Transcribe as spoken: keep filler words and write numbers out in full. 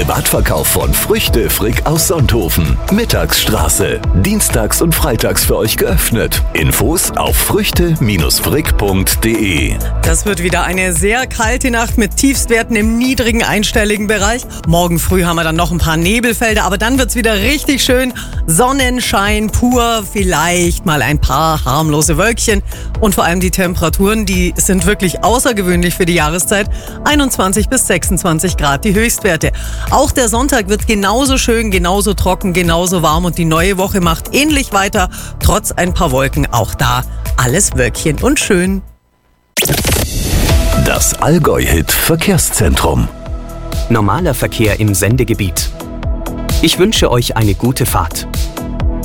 Privatverkauf von Früchte Frick aus Sonthofen. Mittagsstraße. Dienstags und freitags für euch geöffnet. Infos auf früchte frick punkt de. Das wird wieder eine sehr kalte Nacht mit Tiefstwerten im niedrigen einstelligen Bereich. Morgen früh haben wir dann noch ein paar Nebelfelder, aber dann wird's wieder richtig schön. Sonnenschein pur, vielleicht mal ein paar harmlose Wölkchen. Und vor allem die Temperaturen, die sind wirklich außergewöhnlich für die Jahreszeit. einundzwanzig bis sechsundzwanzig Grad die Höchstwerte. Auch der Sonntag wird genauso schön, genauso trocken, genauso warm und die neue Woche macht ähnlich weiter, trotz ein paar Wolken. Auch da alles Wölkchen und schön. Das Allgäu-Hit Verkehrszentrum. Normaler Verkehr im Sendegebiet. Ich wünsche euch eine gute Fahrt.